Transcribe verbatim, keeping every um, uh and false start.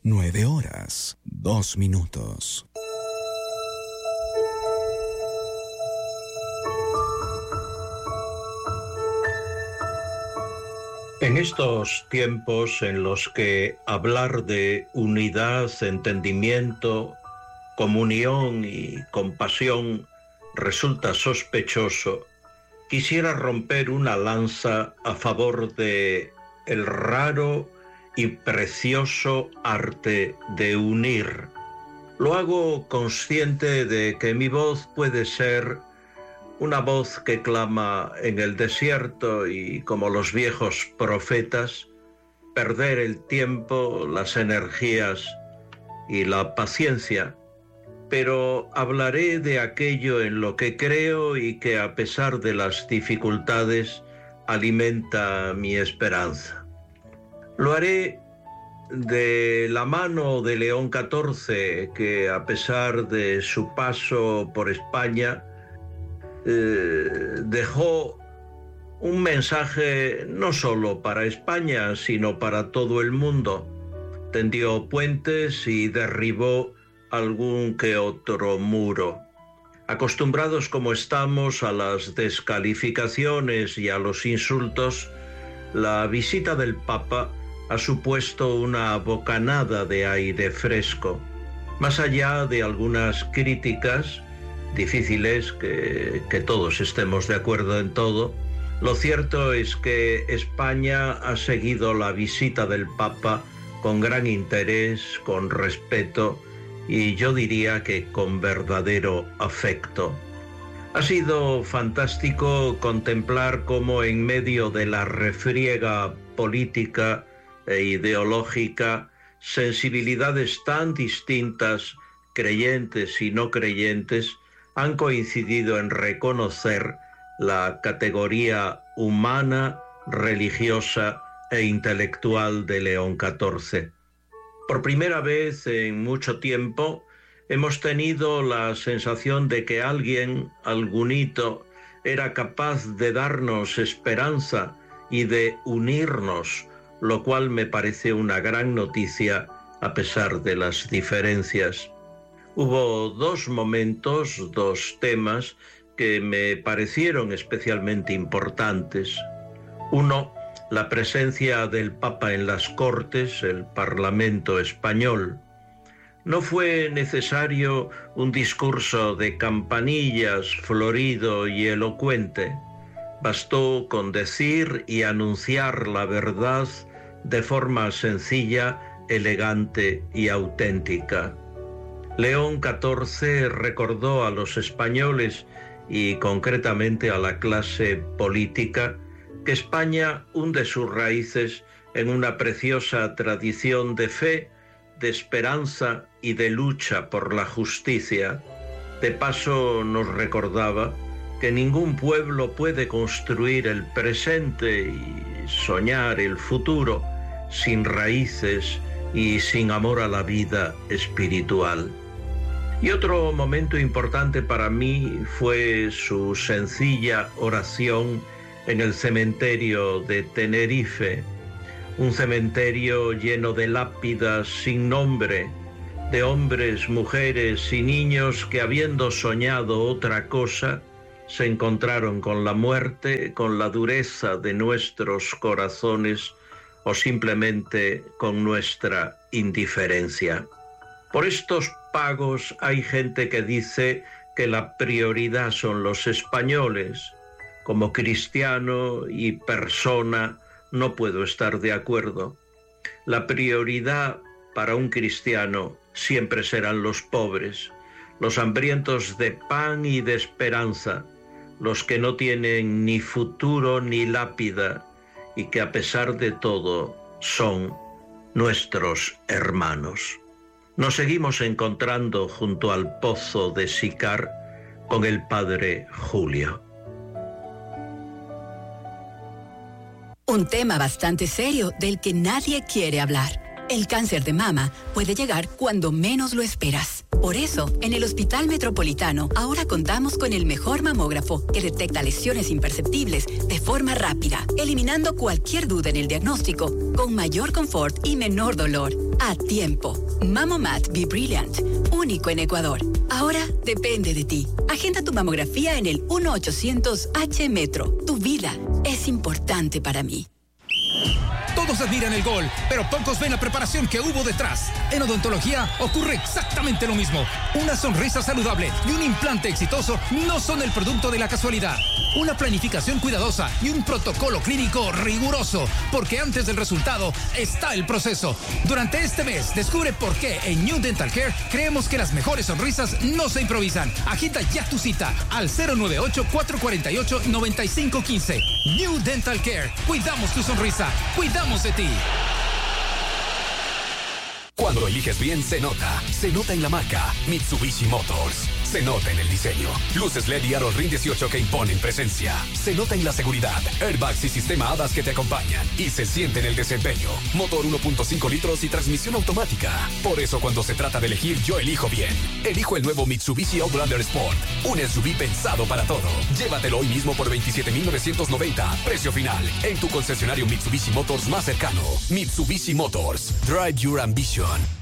Nueve horas, dos minutos. En estos tiempos en los que hablar de unidad, entendimiento, comunión y compasión resulta sospechoso, quisiera romper una lanza a favor de el raro y precioso arte de unir. Lo hago consciente de que mi voz puede ser una voz que clama en el desierto y, como los viejos profetas, perder el tiempo, las energías y la paciencia, pero hablaré de aquello en lo que creo y que, a pesar de las dificultades, alimenta mi esperanza. Lo haré de la mano de León catorce, que, a pesar de su paso por España, eh, dejó un mensaje no solo para España, sino para todo el mundo. Tendió puentes y derribó algún que otro muro. Acostumbrados como estamos a las descalificaciones y a los insultos, la visita del Papa ha supuesto una bocanada de aire fresco. Más allá de algunas críticas, difíciles que, que todos estemos de acuerdo en todo, lo cierto es que España ha seguido la visita del Papa con gran interés, con respeto y yo diría que con verdadero afecto. Ha sido fantástico contemplar cómo, en medio de la refriega política e ideológica, sensibilidades tan distintas, creyentes y no creyentes, han coincidido en reconocer la categoría humana, religiosa e intelectual de León catorce. Por primera vez en mucho tiempo hemos tenido la sensación de que alguien, algún hito, era capaz de darnos esperanza y de unirnos, lo cual me parece una gran noticia a pesar de las diferencias. Hubo dos momentos, dos temas que me parecieron especialmente importantes. Uno, la presencia del Papa en las Cortes, el Parlamento español. No fue necesario un discurso de campanillas florido y elocuente. Bastó con decir y anunciar la verdad de forma sencilla, elegante y auténtica. León catorce recordó a los españoles y concretamente a la clase política que España hunde sus raíces en una preciosa tradición de fe, de esperanza y de lucha por la justicia. De paso nos recordaba que ningún pueblo puede construir el presente y soñar el futuro sin raíces y sin amor a la vida espiritual. Y otro momento importante para mí fue su sencilla oración en el cementerio de Tenerife, un cementerio lleno de lápidas sin nombre, de hombres, mujeres y niños que, habiendo soñado otra cosa, se encontraron con la muerte, con la dureza de nuestros corazones o simplemente con nuestra indiferencia. Por estos pagos hay gente que dice que la prioridad son los españoles. Como cristiano y persona no puedo estar de acuerdo. La prioridad para un cristiano siempre serán los pobres, los hambrientos de pan y de esperanza, los que no tienen ni futuro ni lápida y que, a pesar de todo, son nuestros hermanos. Nos seguimos encontrando junto al pozo de Sicar con el padre Julio. Un tema bastante serio del que nadie quiere hablar. El cáncer de mama puede llegar cuando menos lo esperas. Por eso, en el Hospital Metropolitano, ahora contamos con el mejor mamógrafo que detecta lesiones imperceptibles de forma rápida, eliminando cualquier duda en el diagnóstico, con mayor confort y menor dolor. A tiempo. Mamomat Be Brilliant, único en Ecuador. Ahora depende de ti. Agenda tu mamografía en el uno ochocientos H Metro. Tu vida es importante para mí. Todos admiran el gol, pero pocos ven la preparación que hubo detrás. En odontología ocurre exactamente lo mismo. Una sonrisa saludable y un implante exitoso no son el producto de la casualidad. Una planificación cuidadosa y un protocolo clínico riguroso, porque antes del resultado está el proceso. Durante este mes, descubre por qué en New Dental Care creemos que las mejores sonrisas no se improvisan. Agenda ya tu cita al cero nueve ocho, cuatro cuatro ocho, nueve cinco uno cinco. New Dental Care. Cuidamos tu sonrisa. Cuidamos de ti. Cuando eliges bien, se nota. Se nota en la marca Mitsubishi Motors. Se nota en el diseño. Luces L E D y aros RIN dieciocho que imponen presencia. Se nota en la seguridad. Airbags y sistema HADAS que te acompañan. Y se siente en el desempeño. Motor uno punto cinco litros y transmisión automática. Por eso cuando se trata de elegir, yo elijo bien. Elijo el nuevo Mitsubishi Outlander Sport. Un S U V pensado para todo. Llévatelo hoy mismo por veintisiete mil novecientos noventa. Precio final. En tu concesionario Mitsubishi Motors más cercano. Mitsubishi Motors. Drive your ambition.